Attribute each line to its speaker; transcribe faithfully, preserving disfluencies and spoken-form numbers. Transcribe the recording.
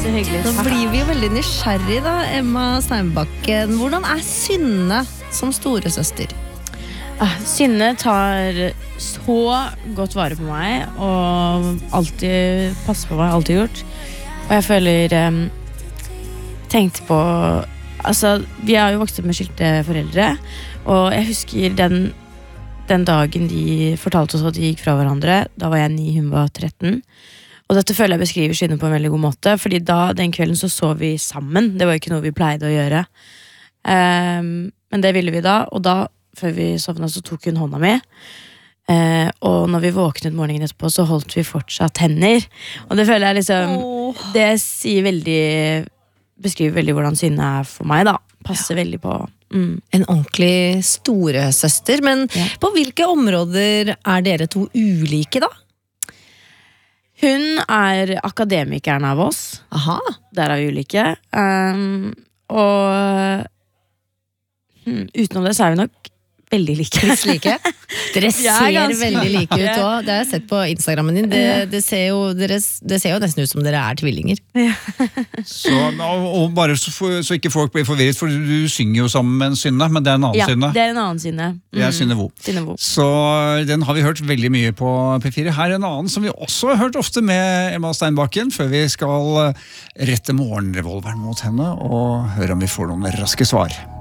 Speaker 1: Så hyggelig.
Speaker 2: Nå blir vi jo veldig nysgjerrig da, Emma Steinbakken. Hvordan er Synne som storesøster?
Speaker 1: Ah, Synne tar så godt vare på meg, og alltid passer på meg, alltid gjort. Og jeg føler, um, tenkte på, altså, vi har jo vokst opp med skilte foreldre, og jeg husker den, den dagen de fortalte oss at de gikk fra hverandre, da var jeg ni, hun var tretten. Og dette føler jeg beskriver Synne på en veldig god måte, fordi da, den kvelden så så vi sammen, det var jo ikke noe vi pleide å gjøre. Um, men det ville vi da, og da før vi sovnet så tok hun hånda mi eh, og når vi våknet morgenen etterpå så holdt vi fortsatt hender og det føler jeg liksom oh. det sier veldig beskriver veldig hvordan Synne er for meg da passer ja. Veldig på mm.
Speaker 2: En ordentlig storesøster men ja. På hvilke områder er dere to ulike da?
Speaker 1: Hun er akademikeren av oss
Speaker 2: Aha.
Speaker 1: Der er vi ulike um, og hmm, utenom det så er vi nok veldig like.
Speaker 2: like. Dere ser veldig like ut også. Det har jeg sett på Instagrammen din. Det, det, ser jo, dere, det ser jo nesten ut som dere er tvillinger. Ja.
Speaker 3: så, og bare så, så ikke folk blir forvirret, for du synger jo sammen med en Synne, men det er en annen
Speaker 1: ja,
Speaker 3: Synne.
Speaker 1: det er en annen Synne. Mm.
Speaker 3: Det er Synne Vo.
Speaker 1: Synne Vo.
Speaker 3: Så den har vi hørt veldig mye på P fire. Her er en annen som vi også har hørt ofte med Emma Steinbakken, før vi skal rette morgenrevolveren mot henne og høre om vi får noen raske svar.